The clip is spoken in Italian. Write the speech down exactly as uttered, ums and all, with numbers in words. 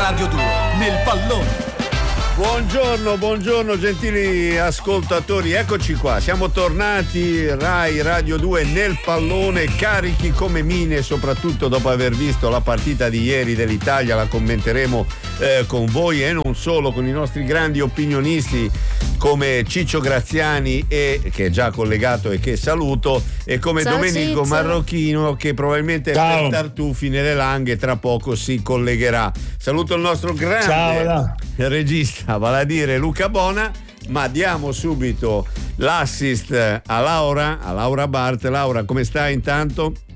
Radio due, nel pallone. Buongiorno, buongiorno gentili ascoltatori, eccoci qua, siamo tornati, Rai Radio due nel pallone, carichi come mine, soprattutto dopo aver visto la partita di ieri dell'Italia. La commenteremo eh, con voi e non solo, con i nostri grandi opinionisti come Ciccio Graziani, e, che è già collegato e che saluto, e come Ciao, Domenico Ciccio. Marrocchino, che probabilmente Ciao. per Tartufi nelle Langhe tra poco si collegherà. Saluto il nostro grande Ciao, regista, vale a dire Luca Bona, ma diamo subito l'assist a Laura, a Laura Bart. Laura, come stai intanto?